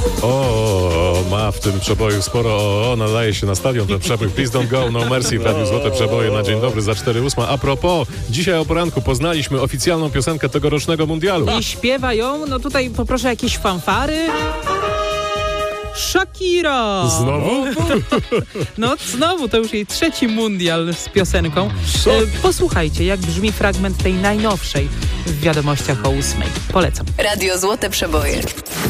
Ma w tym przeboju sporo nadaje się na stadion ten przebój. Please don't go, no mercy w Radiu Złote Przeboje na dzień dobry za 4:08. A propos, dzisiaj o poranku poznaliśmy oficjalną piosenkę tegorocznego mundialu. I śpiewa ją, no tutaj poproszę jakieś fanfary. Shakira! Znowu? No znowu, to już jej trzeci mundial z piosenką. Posłuchajcie, jak brzmi fragment tej najnowszej w wiadomościach o 8:00. Polecam. Radio Złote Przeboje.